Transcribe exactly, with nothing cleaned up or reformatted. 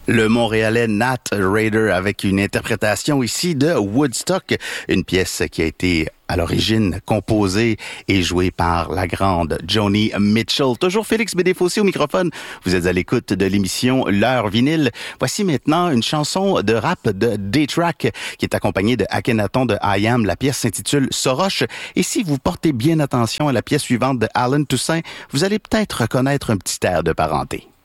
Le Montréalais Nat Raider avec une interprétation ici de Woodstock, une pièce qui a été à l'origine composée et jouée par la grande Joni Mitchell. Toujours Félix Bédéfossé au microphone. Vous êtes à l'écoute de l'émission L'heure vinyle. Voici maintenant une chanson de rap de Day-Track qui est accompagnée de Akhenaton de I Am. La pièce s'intitule Soroche. Et si vous portez bien attention à la pièce suivante de Allen Toussaint, vous allez peut-être reconnaître un petit air de parenté.